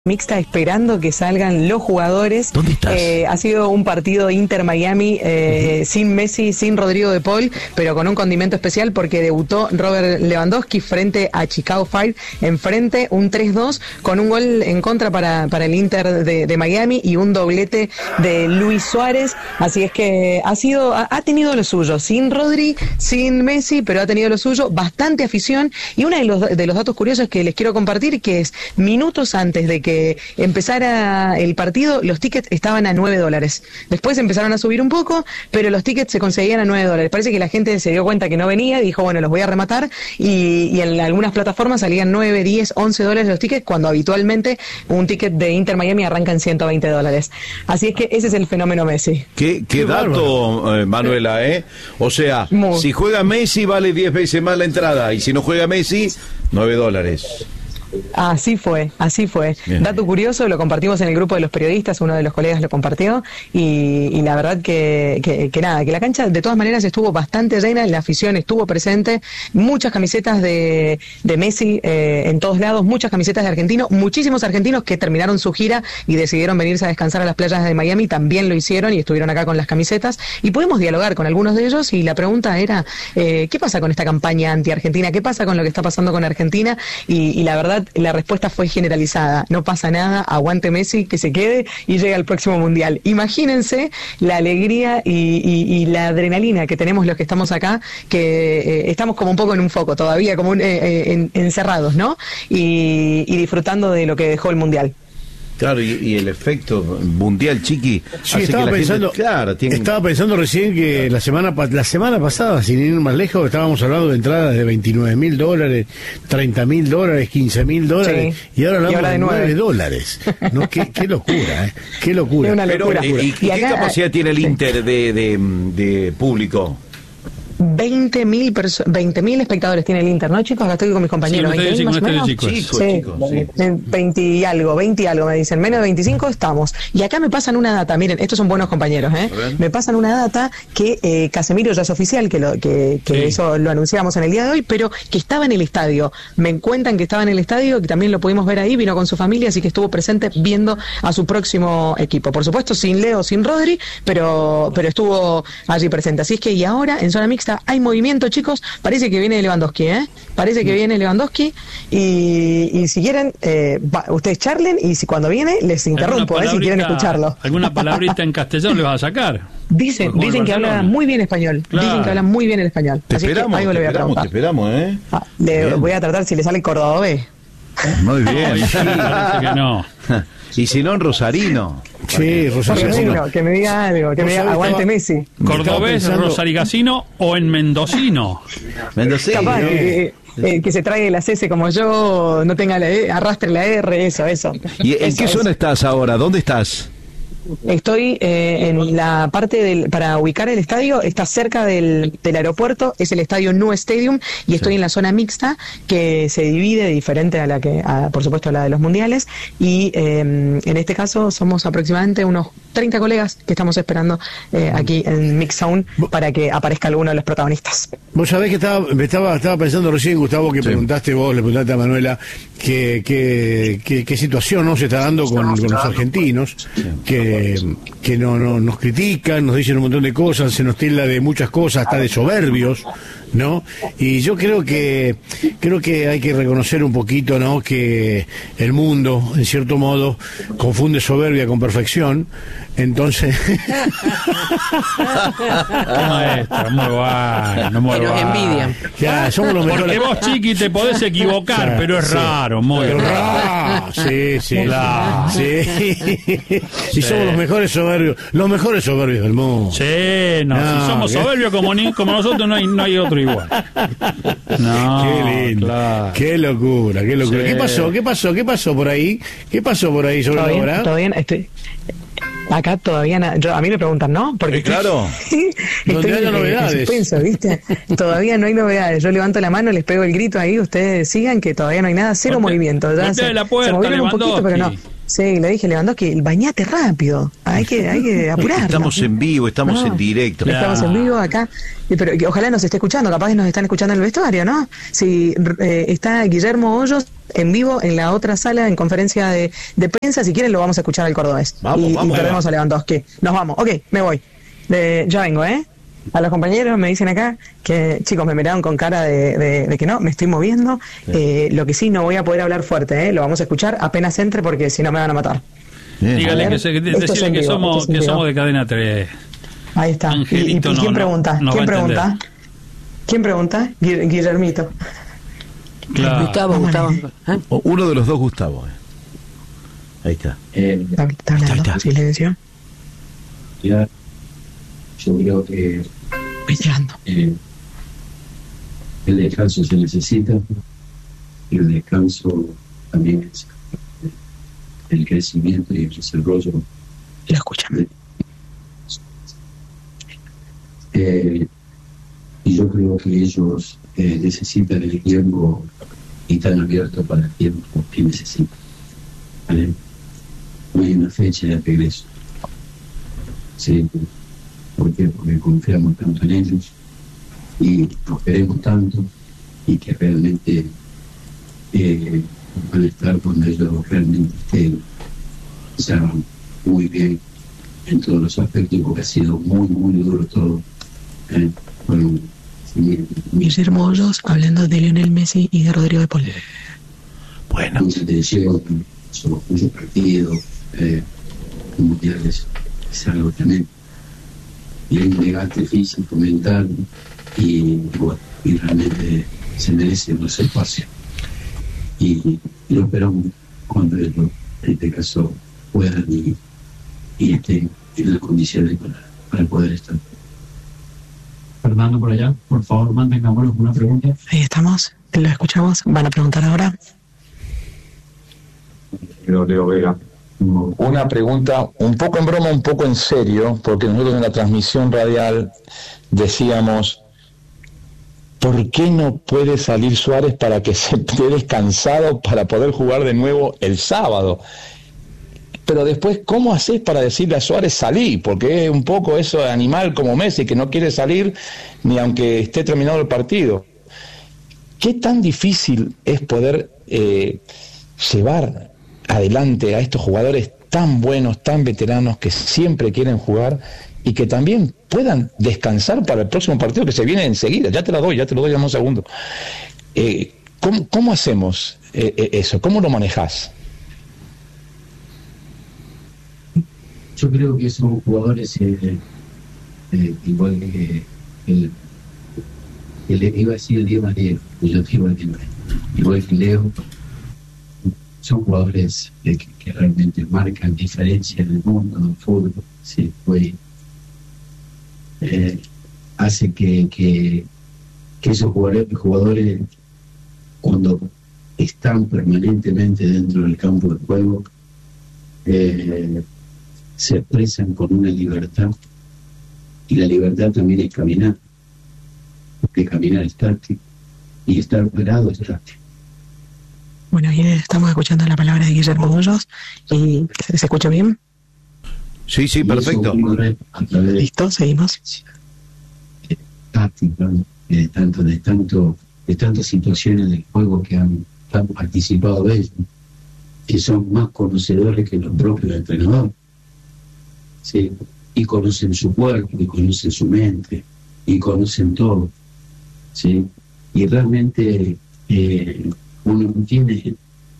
Mixta esperando que salgan los jugadores. ¿Dónde estás? Ha sido un partido Inter-Miami sin Messi, sin Rodrigo de Paul, pero con un condimento especial porque debutó Robert Lewandowski frente a Chicago Fire, enfrente un 3-2 con un gol en contra para el Inter de Miami y un doblete de Luis Suárez. Así es que ha tenido lo suyo, sin Rodri, sin Messi, pero ha tenido lo suyo, bastante afición. Y uno de los datos curiosos que les quiero compartir, que es minutos antes de que empezara el partido, los tickets estaban a $9. Después empezaron a subir un poco, pero los tickets se conseguían a $9. Parece que la gente se dio cuenta que no venía y dijo, bueno, los voy a rematar, y en algunas plataformas salían $9, $10, $11 los tickets, cuando habitualmente un ticket de Inter Miami arranca en $120. Así es que ese es el fenómeno Messi. Qué dato, Manuela, ¿eh? O sea, si juega Messi vale 10 veces más la entrada, y si no juega Messi, $9. Así fue. Bien. Dato curioso, lo compartimos en el grupo de los periodistas, uno de los colegas lo compartió, y la verdad que la cancha de todas maneras estuvo bastante llena, la afición estuvo presente, muchas camisetas de Messi en todos lados, muchas camisetas de argentinos, muchísimos argentinos que terminaron su gira y decidieron venirse a descansar a las playas de Miami, también lo hicieron y estuvieron acá con las camisetas, y pudimos dialogar con algunos de ellos, y la pregunta era, ¿qué pasa con esta campaña anti-Argentina? ¿Qué pasa con lo que está pasando con Argentina? Y la verdad, la respuesta fue generalizada: no pasa nada, aguante Messi, que se quede y llegue al próximo Mundial. Imagínense la alegría y la adrenalina que tenemos los que estamos acá, que estamos como un poco en un foco todavía, como encerrados, ¿no? Y disfrutando de lo que dejó el Mundial. Claro, y el efecto mundial, Chiqui. Sí, estaba pensando recién que la semana pasada, sin ir más lejos, estábamos hablando de entradas de $29.000, $30.000, $15.000, sí, y ahora hablamos de $9. No, qué locura, ¿eh? Qué locura. Es una locura. ¿Y qué capacidad tiene el Inter de público? 20.000 espectadores tiene el Inter, ¿no, chicos? Acá estoy con mis compañeros. Sí, 20 y algo me dicen. Menos de 25 estamos. Y acá me pasan una data, miren, estos son buenos compañeros, ¿eh? Me pasan una data que Casemiro ya es oficial, que eso lo anunciamos en el día de hoy, pero que estaba en el estadio. Me cuentan que estaba en el estadio, que también lo pudimos ver ahí, vino con su familia, así que estuvo presente viendo a su próximo equipo. Por supuesto, sin Leo, sin Rodri, pero estuvo allí presente. Así es que, y ahora, en zona mixta, hay movimiento, chicos, parece que viene Lewandowski, parece que viene Lewandowski, y si quieren, ustedes charlen, y si cuando viene les interrumpo, si quieren escucharlo. ¿Alguna palabrita en castellano le vas a sacar? Dicen que habla muy bien español, claro. Dicen que habla muy bien el español. Te esperamos, le voy a tratar si le sale cordobés. Muy bien. Sí, parece que no. Y si no, en rosarino. Sí, rosarino. Que me diga algo, que me diga aguante Messi. Cordobés, rosarigacino o en mendocino. Mendocino. Capaz, que se trague la C como yo, no tenga la E, arrastre la R, eso. ¿Y en qué zona estás ahora? ¿Dónde estás? Estoy en la parte para ubicar el estadio, está cerca del aeropuerto, es el estadio Nu Stadium, y estoy en la zona mixta, que se divide diferente a por supuesto, a la de los mundiales, y en este caso somos aproximadamente unos 30 colegas que estamos esperando aquí en Mix Zone para que aparezca alguno de los protagonistas. Vos sabés que estaba pensando recién, Gustavo, que le preguntaste a Manuela qué situación no se está dando con los argentinos, que no nos critican, nos dicen un montón de cosas, se nos tilda de muchas cosas, hasta de soberbios, ¿no? Y yo creo que hay que reconocer un poquito, ¿no?, que el mundo, en cierto modo, confunde soberbia con perfección. Entonces maestro, muy bueno. Pero envidia. Ya, somos los mejores. Porque vos, Chiqui, te podés equivocar, sí, pero es raro, muy raro. Sí, claro. Sí. Y somos los mejores soberbios del mundo. Sí, si somos soberbios como nosotros, no hay otro igual. No, qué lindo. Claro. Qué locura. Sí. ¿Qué pasó por ahí? ¿Qué pasó por ahí sobre la hora? Todo bien, acá todavía a mí me preguntan, ¿no? Porque claro. Donde haya novedades. En suspenso, ¿viste? Todavía no hay novedades. Yo levanto la mano, les pego el grito ahí, ustedes sigan que todavía no hay nada, cero movimiento. Ya se la puerta, movieron un poquito, pero no. Sí, le dije, Lewandowski, bañate rápido, hay que apurar. Estamos en vivo, estamos en directo. Estamos en vivo acá, pero ojalá nos esté escuchando, capaz que nos están escuchando en el vestuario, ¿no? Si está Guillermo Hoyos en vivo en la otra sala, en conferencia de prensa, si quieren lo vamos a escuchar al cordobés. Vamos, y perdemos a Lewandowski. Nos vamos, ok, me voy. Ya vengo, A los compañeros me dicen acá que, chicos, me miraron con cara de que no, me estoy moviendo. Lo que sí, no voy a poder hablar fuerte, lo vamos a escuchar apenas entre porque si no me van a matar. Dígale decirle que somos de Cadena 3. Ahí está. Angelito, ¿Y quién pregunta? ¿Quién pregunta? Guillermito. Claro. Gustavo. Uno de los dos Gustavo. Ahí está. ¿Está hablando? Silencio. Ya. Yo creo que el descanso se necesita y el descanso también es el crecimiento y el desarrollo. Lo escuchan. Y yo creo que ellos necesitan el tiempo y están abiertos para el tiempo que necesitan. ¿Vale? No hay una fecha de regreso. Sí. ¿Por qué? Porque confiamos tanto en ellos y los queremos tanto y que realmente van a estar cuando ellos realmente estén muy bien en todos los aspectos, porque ha sido muy, muy duro todo. Guillermo Hoyos hablando de Lionel Messi y de Rodrigo de Paul. Bueno. Mucha tensión, muchos partidos, mundiales, es algo también. Y hay un desgaste físico, mental, y realmente se merece los espacios. Y lo esperamos cuando ellos, en este caso, puedan y estén en las condiciones para poder estar. Fernando, por allá, por favor, mantengámonos una pregunta. Ahí estamos, lo escuchamos. ¿Van a preguntar ahora? Leo Vega. Una pregunta un poco en broma, un poco en serio, porque nosotros en la transmisión radial decíamos, ¿por qué no puede salir Suárez para que se esté descansado para poder jugar de nuevo el sábado? Pero después, ¿cómo haces para decirle a Suárez salí? Porque es un poco eso de animal como Messi, que no quiere salir ni aunque esté terminado el partido. ¿Qué tan difícil es poder llevar adelante a estos jugadores tan buenos, tan veteranos, que siempre quieren jugar y que también puedan descansar para el próximo partido que se viene enseguida? Ya te lo doy, dame un segundo. ¿Cómo hacemos eso? ¿Cómo lo manejás? Yo creo que son jugadores igual que iba a decir el Diego Mariano, yo digo igual que Leo. Son jugadores que realmente marcan diferencia en el mundo del fútbol. Sí, hace que esos jugadores, cuando están permanentemente dentro del campo de juego, se expresan con una libertad, y la libertad también es caminar, porque caminar es táctico y estar parado es táctico. Bueno, ahí estamos escuchando la palabra de Guillermo Hoyos. ¿Y se escucha bien? Sí, perfecto. Listo, seguimos. Táctica, de tantas situaciones del juego que han participado de ellos, que son más conocedores que los propios entrenadores. ¿Sí? Y conocen su cuerpo, y conocen su mente, y conocen todo. ¿Sí? Y realmente uno no tiene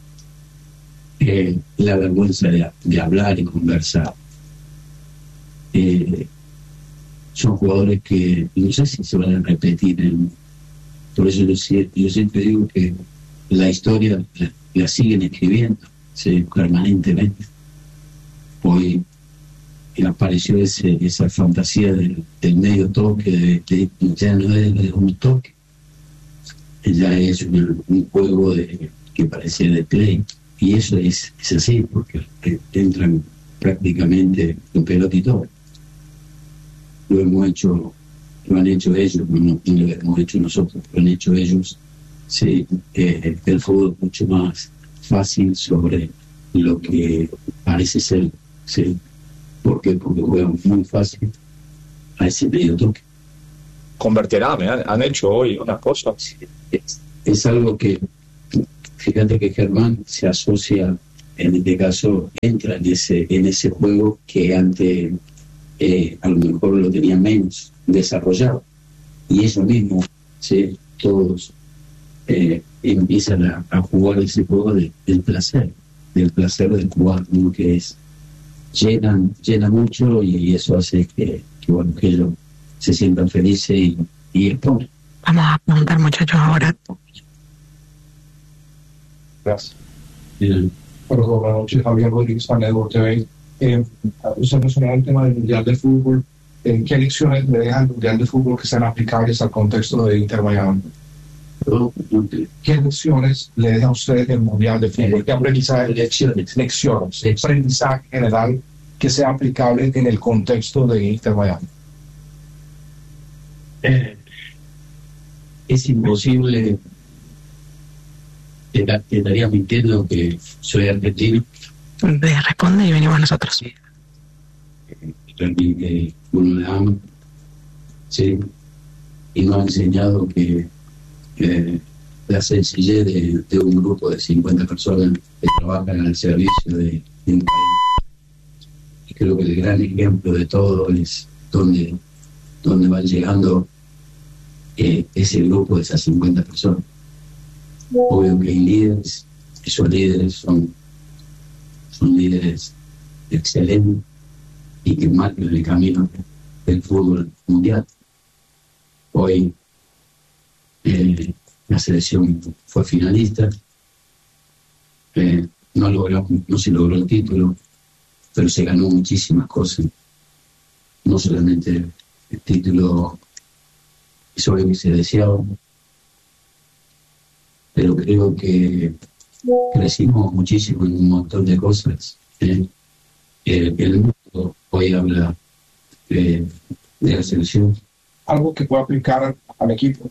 la vergüenza de hablar y conversar. Son jugadores que no sé si se van a repetir. Por eso yo siempre digo que la historia la siguen escribiendo, ¿sí? Permanentemente. Hoy apareció esa fantasía del medio toque, ya no es un toque, ya es un juego que parecía de play, y eso es así, porque entran prácticamente en pelota y todo. Lo han hecho ellos, no lo hemos hecho nosotros, lo han hecho ellos. Sí, el fútbol es mucho más fácil sobre lo que parece ser, ¿sí? ¿Por qué? Porque juegan muy fácil a ese medio toque. Con Berterame han hecho hoy una cosa. Es algo que, fíjate que Germán se asocia, en este caso, entra en ese juego que antes a lo mejor lo tenía menos desarrollado. Y eso mismo, ¿sí? Todos empiezan a jugar ese juego del placer de jugar, ¿no? Que es llena mucho, y eso hace que ellos se sientan felices y exponen. Vamos a preguntar, muchachos, ahora. Gracias. Buenas noches, Javier Rodríguez, Network TV. Usted mencionó el tema del Mundial de Fútbol. ¿Qué lecciones le deja el Mundial de Fútbol que sean aplicables al contexto de Inter Miami? ¿Qué lecciones le deja a usted el Mundial de Fútbol? ¿Qué aprendizaje? Lecciones. Aprendizaje general que sea aplicable en el contexto de Inter Miami. Es imposible, te estaría mintiendo que soy argentino. Responde y venimos nosotros. Uno le ama, sí, y nos ha enseñado que la sencillez de un grupo de 50 personas que trabajan al servicio de un país. Y creo que el gran ejemplo de todo es donde van llegando ese grupo de esas 50 personas. Obvio que hay líderes, esos líderes son líderes excelentes y que marcan el camino del fútbol mundial. Hoy la selección fue finalista, no se logró el título, pero se ganó muchísimas cosas. No solamente el título, es obvio que se deseaba, pero creo que crecimos muchísimo en un montón de cosas. El mundo hoy habla de la selección. Algo que pueda aplicar al equipo.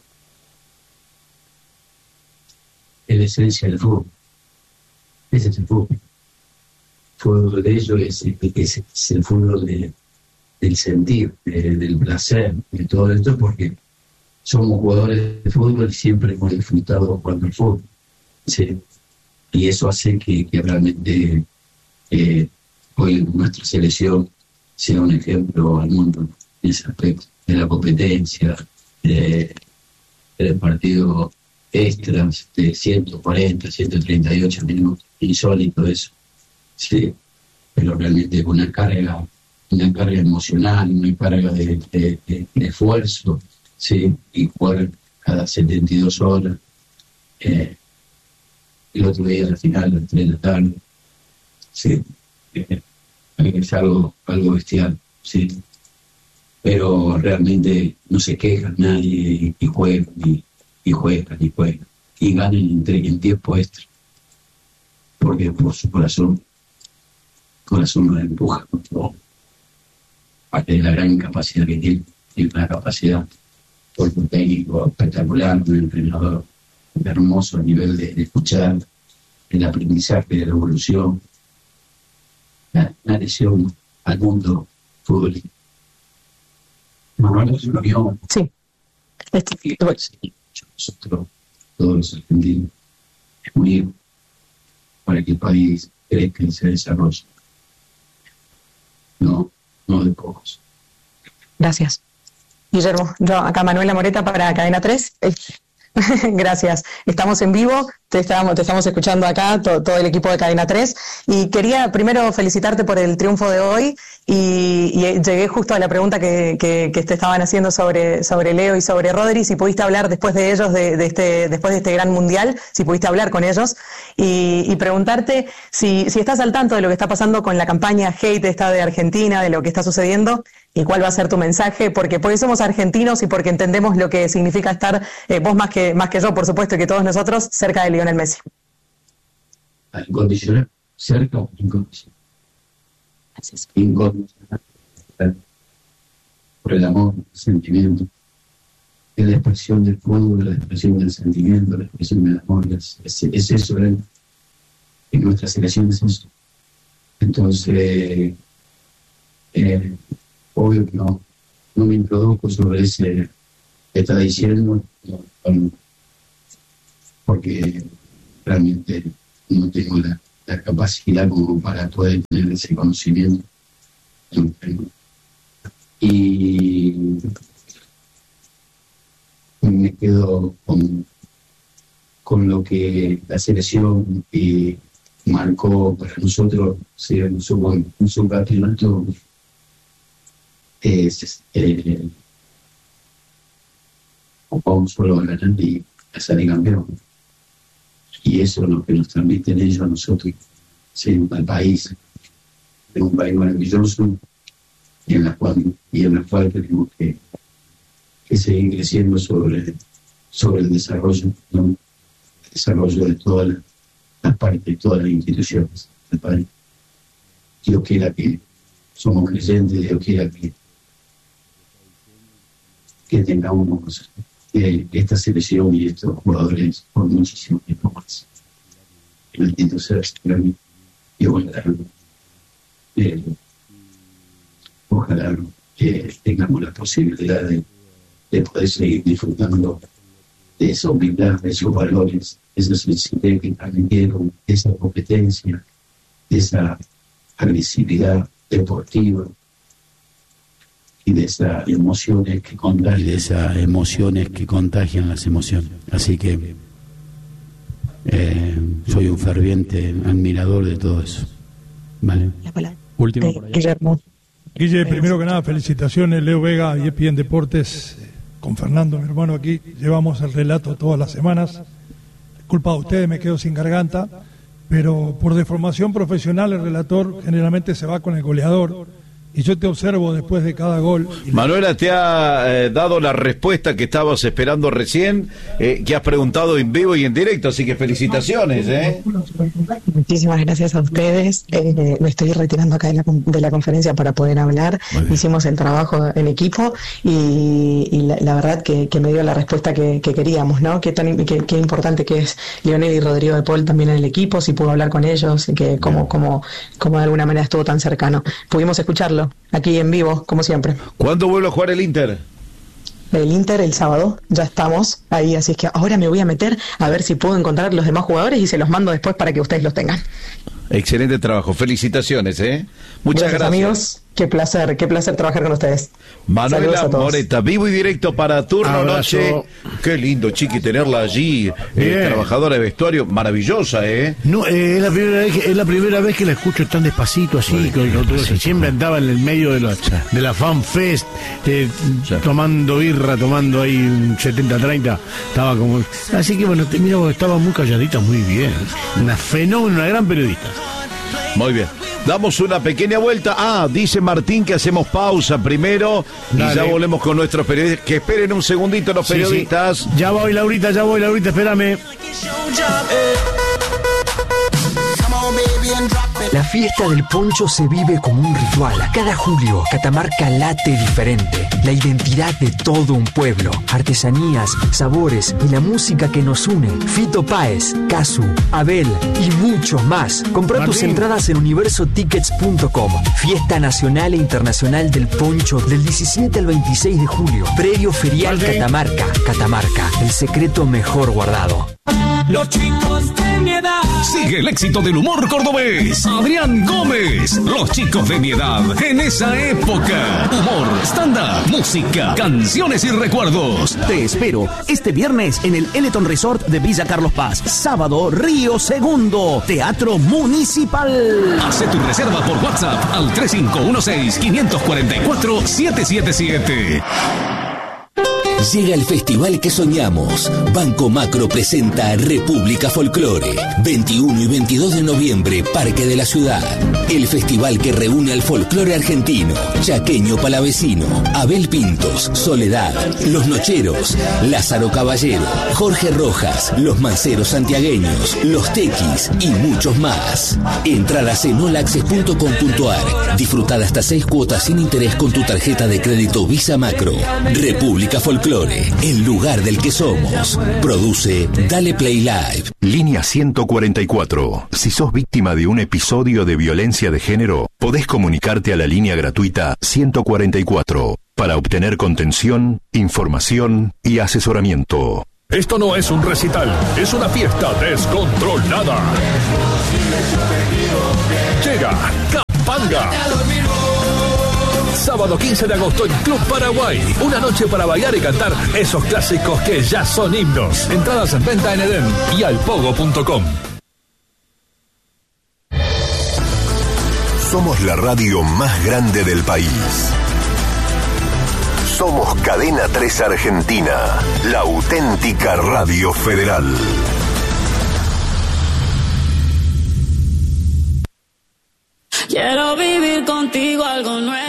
Es la esencia del fútbol. Ese es el fútbol. El fútbol de ellos es el fútbol del sentir, del placer, de todo esto, porque somos jugadores de fútbol y siempre hemos disfrutado jugando el fútbol. ¿Sí? Y eso hace que realmente hoy nuestra selección sea un ejemplo al mundo en ese aspecto, de la competencia, del partido extras de 140, 138 minutos, insólito eso, sí, pero realmente con una carga emocional, una carga de esfuerzo, sí, y jugar cada 72 horas. El otro día al final, a las 3 de la tarde, sí, es algo bestial, sí, pero realmente no se quejan nadie y juegan y ganan en tiempo extra, porque por su corazón nos empuja, ¿no? Parte de la gran capacidad que tiene una capacidad, cuerpo técnico espectacular, un entrenador hermoso a nivel de escuchar, el aprendizaje de la evolución, una lesión al mundo futbolístico. Manuel se unió. Sí. Nosotros, todos los argentinos, unir para que el país crezca y se desarrolle. No de pocos. Gracias. Guillermo, yo acá Manuela Moreta para Cadena 3. Gracias. Estamos en vivo, te estamos escuchando acá, todo el equipo de Cadena 3, y quería primero felicitarte por el triunfo de hoy, y llegué justo a la pregunta que te estaban haciendo sobre Leo y sobre Rodri, si pudiste hablar después de ellos, después de este gran mundial, si pudiste hablar con ellos, y preguntarte si estás al tanto de lo que está pasando con la campaña hate esta de Argentina, de lo que está sucediendo, y cuál va a ser tu mensaje, porque somos argentinos y porque entendemos lo que significa estar, vos más que yo, por supuesto, y que todos nosotros, cerca de Lionel Messi. Incondicional, cerca o incondicional. Incondicional. Por el amor, el sentimiento. Es la expresión del fútbol, la expresión del sentimiento, la expresión del amor. Es eso, en nuestra selección es eso. Entonces, obvio que no me introduzco sobre ese que está diciendo, porque realmente no tengo la capacidad como para poder tener ese conocimiento. Y me quedo con lo que la selección marcó para nosotros, un subcampeonato vamos solo a ganar y a salir campeón. Y eso es lo que nos transmiten ellos a nosotros, ser un país maravilloso y en la cual tenemos que seguir creciendo sobre el desarrollo, ¿no? El desarrollo de todas las partes, de todas las instituciones del país. Dios quiera que somos creyentes, Dios quiera que tengamos esta selección y estos jugadores por muchísimo tiempo más. No entiendo ser y ojalá tengamos la posibilidad de poder seguir disfrutando de esa humildad, de esos valores, de esa sensibilidad que transmitieron, de esa competencia, de esa agresividad deportiva y de esas emociones que contagian. Las emociones. Así que soy un ferviente admirador de todo eso. ¿Vale? Último por allá. Guillermo. Guille, primero que nada, felicitaciones, Leo Vega y ESPN Deportes. Con Fernando, mi hermano, aquí llevamos el relato todas las semanas. Culpa de ustedes, me quedo sin garganta, pero por deformación profesional el relator generalmente se va con el goleador y yo te observo después de cada gol. Manuela te ha dado la respuesta que estabas esperando recién, que has preguntado en vivo y en directo, así que felicitaciones. Muchísimas gracias a ustedes. Me estoy retirando acá de la conferencia para poder hablar. Hicimos el trabajo en equipo y la verdad que me dio la respuesta que queríamos, ¿no? Qué importante que es Lionel y Rodrigo de Paul también en el equipo, si pudo hablar con ellos, que como de alguna manera estuvo tan cercano. Pudimos escucharlo aquí en vivo, como siempre. ¿Cuándo vuelve a jugar el Inter? El Inter el sábado, ya estamos ahí, así es que ahora me voy a meter a ver si puedo encontrar los demás jugadores y se los mando después para que ustedes los tengan. Excelente trabajo, felicitaciones, Muchas gracias. Amigos, qué placer trabajar con ustedes. Manuela Moreta, vivo y directo para Turno Noche. Qué lindo, Chiqui, tenerla allí, trabajadora de vestuario, maravillosa, No, es la primera vez que la escucho tan despacito así, siempre andaba en el medio de la Fan Fest, tomando birra, tomando ahí un 70-30, estaba como... Así que bueno, mira, estaba muy calladita, muy bien, una fenómeno, una gran periodista. Muy bien. Damos una pequeña vuelta. Dice Martín que hacemos pausa primero. Dale. Y ya volvemos con nuestros periodistas. Que esperen un segundito los periodistas. Sí. Ya voy, Laurita, espérame. La fiesta del poncho se vive como un ritual. Cada julio, Catamarca late diferente. La identidad de todo un pueblo. Artesanías, sabores y la música que nos une. Fito Páez, Casu, Abel y muchos más. Compra tus entradas en universotickets.com. Fiesta nacional e internacional del poncho del 17 al 26 de julio. Predio Ferial Catamarca. Catamarca, el secreto mejor guardado. Los chicos de mi edad. Sigue el éxito del humor cordobés. Adrián Gómez. Los chicos de mi edad. En esa época. Humor, stand-up, música, canciones y recuerdos. Te espero este viernes en el Eleton Resort de Villa Carlos Paz. Sábado, Río Segundo. Teatro Municipal. Hace tu reserva por WhatsApp al 3516-544-777. Llega el festival que soñamos. Banco Macro presenta República Folclore. 21 y 22 de noviembre, Parque de la Ciudad. El festival que reúne al folclore argentino, chaqueño palavecino, Abel Pintos, Soledad, Los Nocheros, Lázaro Caballero, Jorge Rojas, Los Manceros Santiagueños, Los Tequis y muchos más. Entradas en olaccess.com.ar. Disfrutar hasta 6 cuotas sin interés con tu tarjeta de crédito Visa Macro. República Folclore. Folclore, el lugar del que somos. Produce Dale Play Live. Línea 144. Si sos víctima de un episodio de violencia de género, podés comunicarte a la línea gratuita 144 para obtener contención, información y asesoramiento. Esto no es un recital, es una fiesta descontrolada. Llega Capanga. Sábado 15 de agosto en Club Paraguay. Una noche para bailar y cantar esos clásicos que ya son himnos. Entradas en venta en Edén y alpogo.com. Somos la radio más grande del país. Somos Cadena 3 Argentina, la auténtica radio federal. Quiero vivir contigo algo nuevo.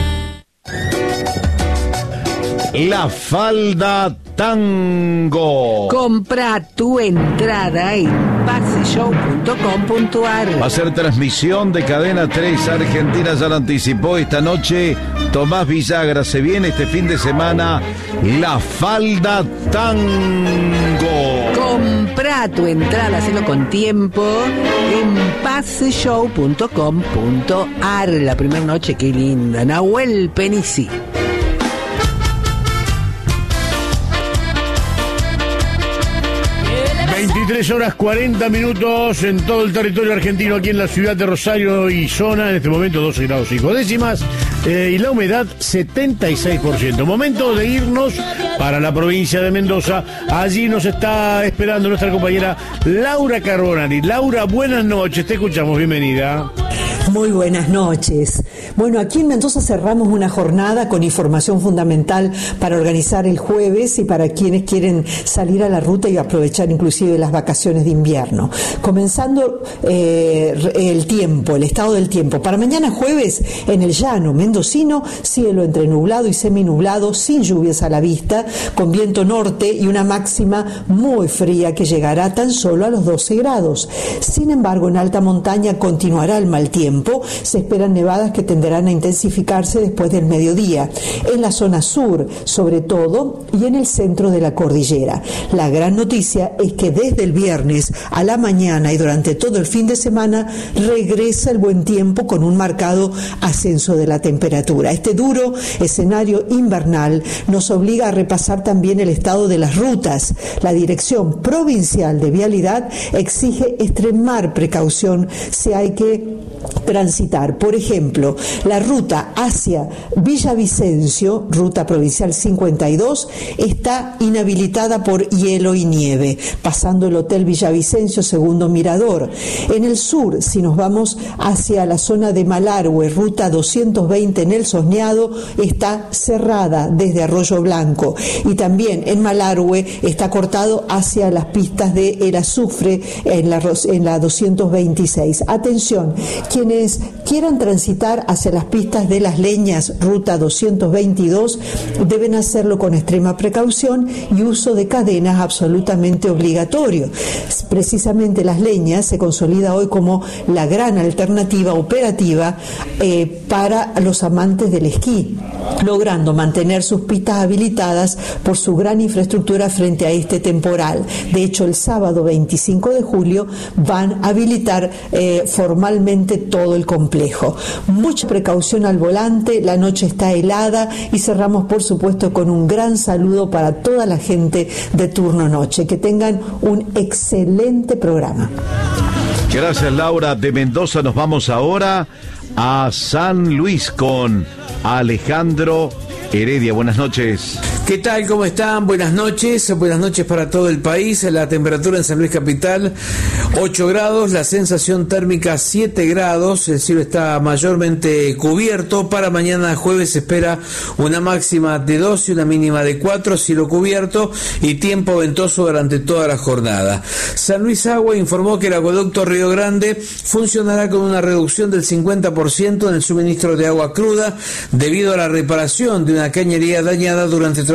La Falda Tango. Compra tu entrada en paseshow.com.ar. Va a ser transmisión de Cadena 3 Argentina, ya lo anticipó esta noche Tomás Villagra. Se viene este fin de semana La Falda Tango. Compra tu entrada, hacelo con tiempo en paseshow.com.ar. La primera noche, qué linda. Nahuel Penici. 23:40 en todo el territorio argentino, aquí en la ciudad de Rosario y zona, en este momento 12 grados 5 décimas, y la humedad 76%. Momento de irnos para la provincia de Mendoza. Allí nos está esperando nuestra compañera Laura Carbonari. Laura, buenas noches, te escuchamos, bienvenida. Muy buenas noches. Bueno, aquí en Mendoza cerramos una jornada con información fundamental para organizar el jueves y para quienes quieren salir a la ruta y aprovechar inclusive las vacaciones de invierno. Comenzando el tiempo, el estado del tiempo. Para mañana jueves, en el llano mendocino, cielo entre nublado y seminublado, sin lluvias a la vista, con viento norte y una máxima muy fría que llegará tan solo a los 12 grados. Sin embargo, en alta montaña continuará el mal tiempo. Se esperan nevadas que tenderán a intensificarse después del mediodía, en la zona sur, sobre todo, y en el centro de la cordillera. La gran noticia es que desde el viernes a la mañana y durante todo el fin de semana regresa el buen tiempo con un marcado ascenso de la temperatura. Este duro escenario invernal nos obliga a repasar también el estado de las rutas. La Dirección Provincial de Vialidad exige extremar precaución si hay que transitar. Por ejemplo, la ruta hacia Villavicencio, ruta provincial 52, está inhabilitada por hielo y nieve, pasando el Hotel Villavicencio, segundo mirador. En el sur, si nos vamos hacia la zona de Malargüe, ruta 220 en el Soñado, está cerrada desde Arroyo Blanco. Y también en Malargüe está cortado hacia las pistas de El Azufre en la 226. Atención, quienes quieran transitar hacia las pistas de Las Leñas, ruta 222, deben hacerlo con extrema precaución y uso de cadenas absolutamente obligatorio. Precisamente Las Leñas se consolida hoy como la gran alternativa operativa para los amantes del esquí, logrando mantener sus pistas habilitadas por su gran infraestructura frente a este temporal. De hecho, el sábado 25 de julio van a habilitar formalmente todo el complejo. Mucha precaución al volante, la noche está helada y cerramos, por supuesto, con un gran saludo para toda la gente de turno noche. Que tengan un excelente programa. Gracias, Laura. De Mendoza nos vamos ahora a San Luis con Alejandro Heredia. Buenas noches. ¿Qué tal? ¿Cómo están? Buenas noches para todo el país. La temperatura en San Luis Capital 8 grados, la sensación térmica 7 grados, el cielo está mayormente cubierto. Para mañana jueves se espera una máxima de 2 y una mínima de 4, cielo cubierto y tiempo ventoso durante toda la jornada. San Luis Agua informó que el acueducto Río Grande funcionará con una reducción del 50% en el suministro de agua cruda debido a la reparación de una cañería dañada durante trabajo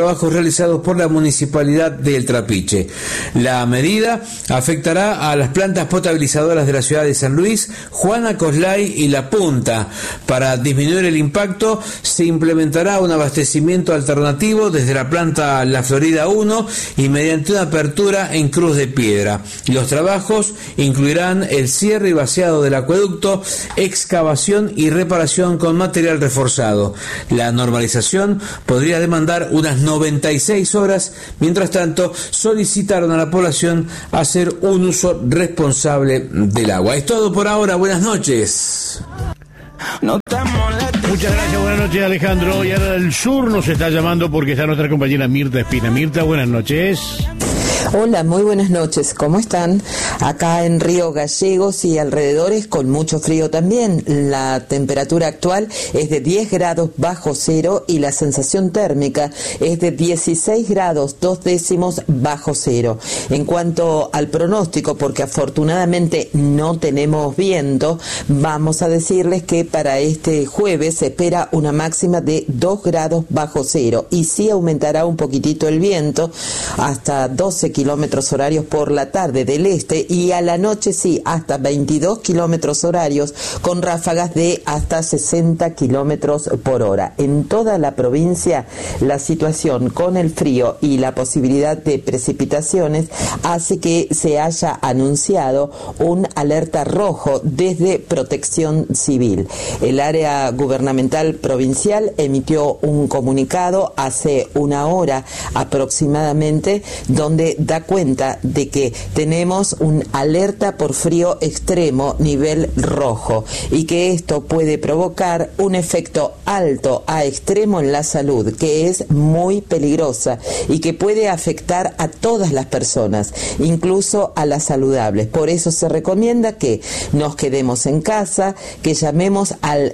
trabajos realizados por la Municipalidad de El Trapiche. La medida afectará a las plantas potabilizadoras de la ciudad de San Luis, Juana Coslay y La Punta. Para disminuir el impacto, se implementará un abastecimiento alternativo desde la planta La Florida 1 y mediante una apertura en Cruz de Piedra. Los trabajos incluirán el cierre y vaciado del acueducto, excavación y reparación con material reforzado. La normalización podría demandar unas 96 horas. Mientras tanto, solicitaron a la población hacer un uso responsable del agua. Es todo por ahora. Buenas noches. Muchas gracias, buenas noches, Alejandro. Y ahora del sur nos está llamando porque está nuestra compañera Mirta Espina. Mirta, buenas noches. Hola, muy buenas noches. ¿Cómo están? Acá en Río Gallegos y alrededores con mucho frío también. La temperatura actual es de 10 grados bajo cero y la sensación térmica es de 16 grados 2 décimos bajo cero. En cuanto al pronóstico, porque afortunadamente no tenemos viento, vamos a decirles que para este jueves se espera una máxima de 2 grados bajo cero y sí aumentará un poquitito el viento hasta 12 kilómetros horarios por la tarde del este y a la noche sí hasta 22 kilómetros horarios con ráfagas de hasta 60 kilómetros por hora. En toda la provincia la situación con el frío y la posibilidad de precipitaciones hace que se haya anunciado un alerta rojo desde Protección Civil. El área gubernamental provincial emitió un comunicado hace una hora aproximadamente donde da cuenta de que tenemos un alerta por frío extremo nivel rojo y que esto puede provocar un efecto alto a extremo en la salud que es muy peligrosa y que puede afectar a todas las personas, incluso a las saludables. Por eso se recomienda que nos quedemos en casa, que llamemos al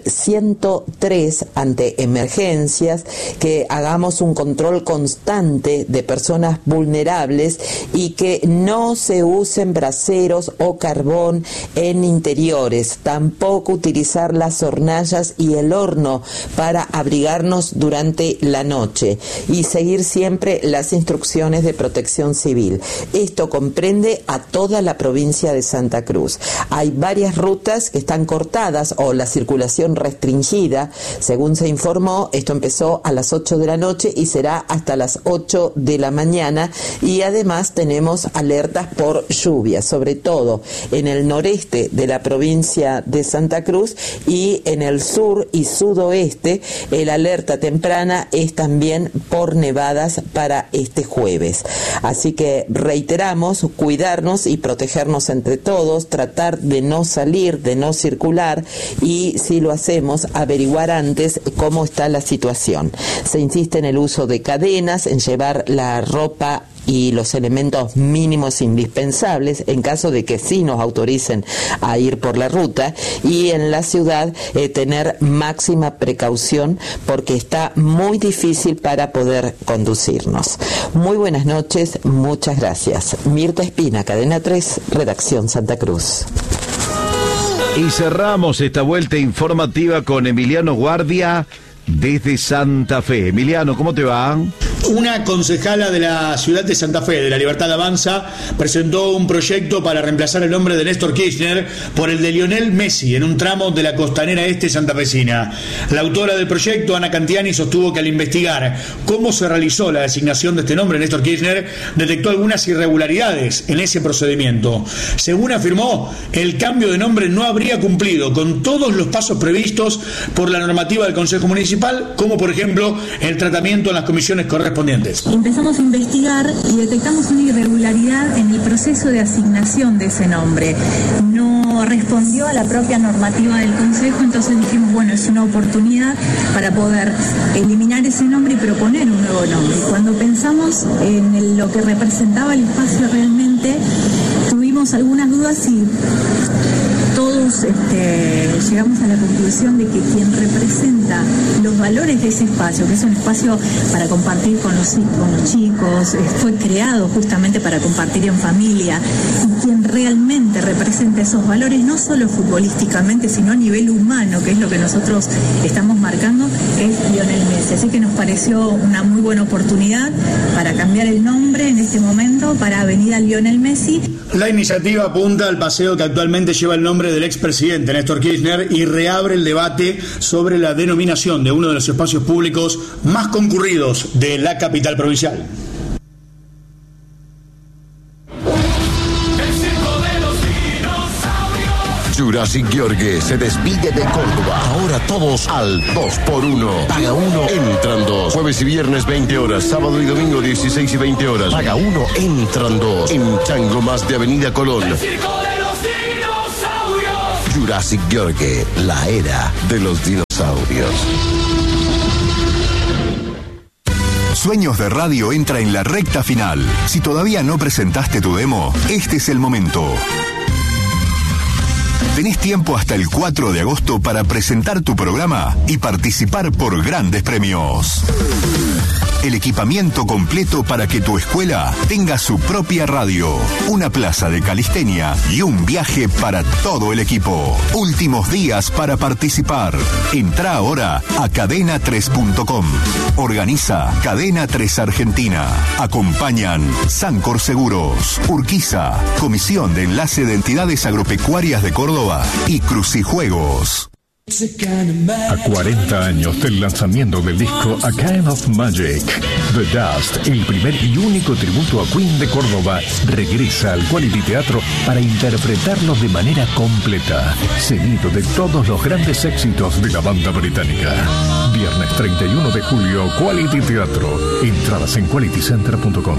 103 ante emergencias, que hagamos un control constante de personas vulnerables y que no se usen braseros o carbón en interiores, tampoco utilizar las hornallas y el horno para abrigarnos durante la noche y seguir siempre las instrucciones de Protección Civil. Esto comprende a toda la provincia de Santa Cruz. Hay varias rutas que están cortadas o la circulación restringida, según se informó. Esto empezó a las 8 de la noche y será hasta las 8 de la mañana y además tenemos alertas por lluvia, sobre todo en el noreste de la provincia de Santa Cruz y en el sur y sudoeste. El alerta temprana es también por nevadas para este jueves. Así que reiteramos, cuidarnos y protegernos entre todos, tratar de no salir, de no circular y si lo hacemos, averiguar antes cómo está la situación. Se insiste en el uso de cadenas, en llevar la ropa y los elementos mínimos indispensables en caso de que sí nos autoricen a ir por la ruta y en la ciudad tener máxima precaución porque está muy difícil para poder conducirnos. Muy buenas noches, muchas gracias. Mirta Espina, Cadena 3, Redacción Santa Cruz. Y cerramos esta vuelta informativa con Emiliano Guardia desde Santa Fe. Emiliano, ¿cómo te va? Una concejala de la ciudad de Santa Fe, de la Libertad Avanza, presentó un proyecto para reemplazar el nombre de Néstor Kirchner por el de Lionel Messi en un tramo de la costanera este santafesina. La autora del proyecto, Ana Cantiani, sostuvo que al investigar cómo se realizó la designación de este nombre, Néstor Kirchner, detectó algunas irregularidades en ese procedimiento. Según afirmó, el cambio de nombre no habría cumplido con todos los pasos previstos por la normativa del Consejo Municipal, como por ejemplo el tratamiento en las comisiones correspondientes. Empezamos a investigar y detectamos una irregularidad en el proceso de asignación de ese nombre. No respondió a la propia normativa del Consejo, entonces dijimos, bueno, es una oportunidad para poder eliminar ese nombre y proponer un nuevo nombre. Cuando pensamos en lo que representaba el espacio realmente, tuvimos algunas dudas y todos nosotros llegamos a la conclusión de que quien representa los valores de ese espacio, que es un espacio para compartir con los chicos, fue creado justamente para compartir en familia, y quien realmente representa esos valores, no solo futbolísticamente, sino a nivel humano, que es lo que nosotros estamos marcando, es Lionel Messi. Así que nos pareció una muy buena oportunidad para cambiar el nombre en este momento para Avenida Lionel Messi. La iniciativa apunta al paseo que actualmente lleva el nombre del expresidente Néstor Kirchner y reabre el debate sobre la denominación de uno de los espacios públicos más concurridos de la capital provincial. Jurassic Gheorghe se despide de Córdoba. Ahora todos al 2x1. Paga 1, entran 2. Jueves y viernes 20 horas. Sábado y domingo 16 y 20 horas. Paga 1, entran 2. En Chango Más de Avenida Colón. Jurassic Gheorghe, la era de los dinosaurios. Sueños de Radio entra en la recta final. Si todavía no presentaste tu demo, este es el momento. Tenés tiempo hasta el 4 de agosto para presentar tu programa y participar por grandes premios. El equipamiento completo para que tu escuela tenga su propia radio, una plaza de calistenia y un viaje para todo el equipo. Últimos días para participar. Entrá ahora a cadena3.com. Organiza Cadena 3 Argentina. Acompañan Sancor Seguros, Urquiza, Comisión de Enlace de Entidades Agropecuarias de Córdoba y Crucijuegos. A 40 años del lanzamiento del disco A Kind of Magic, The Dust, el primer y único tributo a Queen de Córdoba, regresa al Quality Teatro para interpretarlo de manera completa, seguido de todos los grandes éxitos de la banda británica. Viernes 31 de julio, Quality Teatro. Entradas en qualitycenter.com.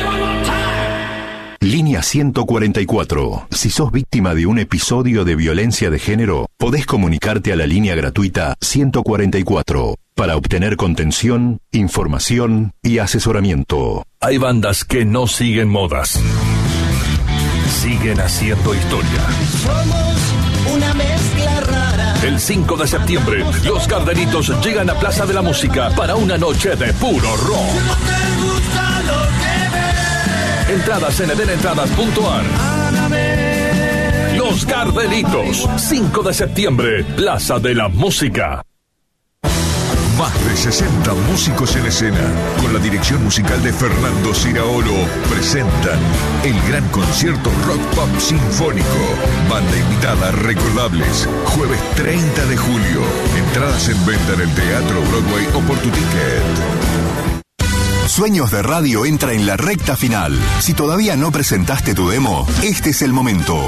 Línea 144. Si sos víctima de un episodio de violencia de género, podés comunicarte a la línea gratuita 144 para obtener contención, información y asesoramiento. Hay bandas que no siguen modas. Siguen haciendo historia. Somos una mezcla rara. El 5 de septiembre, los Gardenitos llegan a Plaza de la Música para una noche de puro rock. Entradas en edenentradas.ar. Los Gardenitos, 5 de septiembre, Plaza de la Música. Más de 60 músicos en escena, con la dirección musical de Fernando Ciraolo, presentan el gran concierto Rock Pop Sinfónico. Banda invitada recordables, jueves 30 de julio. Entradas en venta en el Teatro Broadway o por tu ticket. Sueños de Radio entra en la recta final. Si todavía no presentaste tu demo, este es el momento.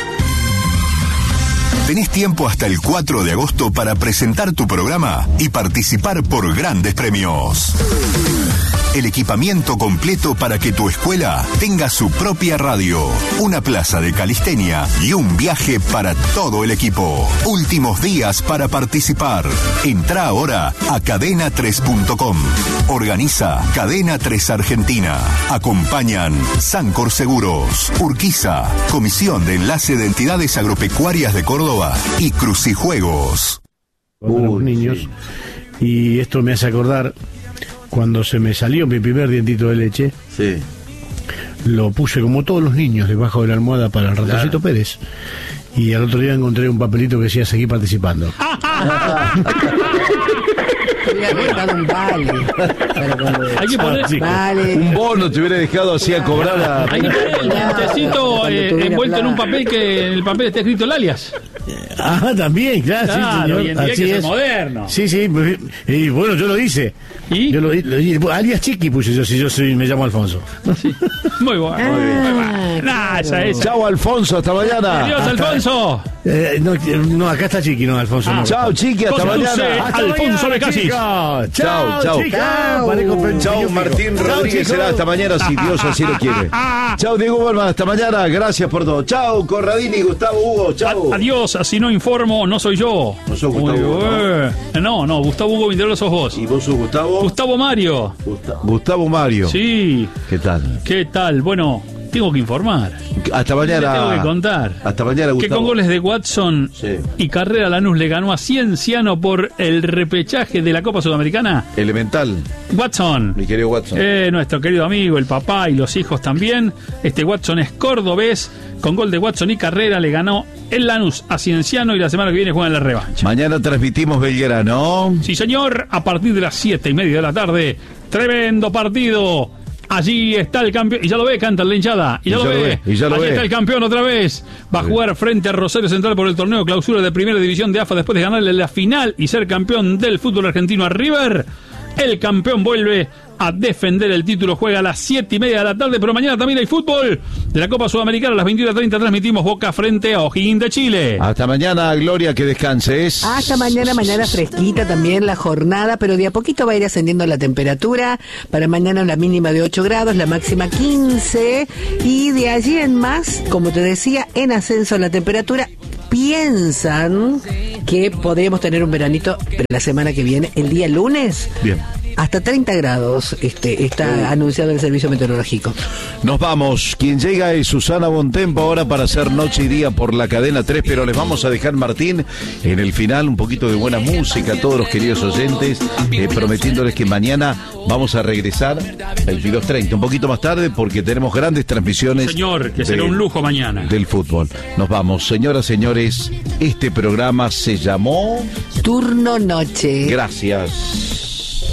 Tenés tiempo hasta el 4 de agosto para presentar tu programa y participar por grandes premios. El equipamiento completo para que tu escuela tenga su propia radio, una plaza de calistenia y un viaje para todo el equipo. Últimos días para participar. Entrá ahora a cadena3.com. Organiza Cadena 3 Argentina. Acompañan Sancor Seguros, Urquiza, Comisión de Enlace de Entidades Agropecuarias de Córdoba y Crucijuegos. Los niños, y esto me hace acordar cuando se me salió mi primer dientito de leche. Sí. Lo puse como todos los niños debajo de la almohada para el Ratoncito Pérez. Y al otro día encontré un papelito que decía seguir participando. Hay que poner un bono te hubiera dejado así a cobrar. Hay que poner el dientecito envuelto en un papel que en el papel está escrito el alias. Ah, también, claro, sí, señor. Hoy en día así hay que es. ser moderno. Sí, sí, y bueno, yo lo hice. ¿Y? Yo lo hice. Alias Chiqui puse yo, si yo me llamo Alfonso. Sí. Muy bueno, muy bien. Nah, esa. Chao, Alfonso, hasta mañana. Adiós, Alfonso. No, acá está Chiqui, no, Alfonso. No. Chao, Chiqui, hasta mañana. Alfonso de Casis. Chao, chao. Chao, Martín Rodríguez será hasta mañana si Dios así lo quiere. Chao, Diego Borman, hasta mañana. Gracias por todo. Chao, Corradini, Gustavo Hugo. Chao. Adiós, así no informo, no soy yo. No sos Gustavo Hugo. No, Gustavo Hugo Vinterolo sos vos. ¿Y vos sos Gustavo? Gustavo Mario. Gustavo Mario. Sí. ¿Qué tal? ¿Qué tal? Bueno, tengo que informar. Hasta mañana. Le tengo que contar. Hasta mañana, Gustavo. Que con goles de Watson y Carrera, Lanús le ganó a Cienciano por el repechaje de la Copa Sudamericana. Elemental. Watson. Mi querido Watson. Nuestro querido amigo, el papá y los hijos también. Watson es cordobés. Con gol de Watson y Carrera le ganó el Lanús a Cienciano y la semana que viene juegan la revancha. Mañana transmitimos Belgrano. Sí, señor, a partir de las 7:30 de la tarde. Tremendo partido. Allí está el campeón. Y ya lo ve, canta la hinchada. Y ya lo ve. Allí está el campeón otra vez. Va a jugar frente a Rosario Central por el torneo clausura de Primera División de AFA después de ganarle la final y ser campeón del fútbol argentino a River. El campeón vuelve a defender el título, juega a las 7:30 de la tarde, pero mañana también hay fútbol de la Copa Sudamericana. A las 21:30 transmitimos Boca frente a O'Higgins de Chile. Hasta mañana, Gloria, que descanses. Hasta mañana fresquita también la jornada, pero de a poquito va a ir ascendiendo la temperatura. Para mañana la mínima de 8 grados, la máxima 15, y de allí en más, como te decía, en ascenso la temperatura. Piensan que podríamos tener un veranito, pero la semana que viene, el día lunes. Bien. Hasta 30 grados está anunciado el servicio meteorológico. Nos vamos. Quien llega es Susana Bontempo ahora para hacer Noche y Día por la Cadena 3, pero les vamos a dejar, Martín, en el final un poquito de buena música a todos los queridos oyentes, prometiéndoles que mañana vamos a regresar 22:30, un poquito más tarde, porque tenemos grandes transmisiones. Señor, que será un lujo mañana. Del fútbol. Nos vamos. Señoras, señores, este programa se llamó Turno Noche. Gracias.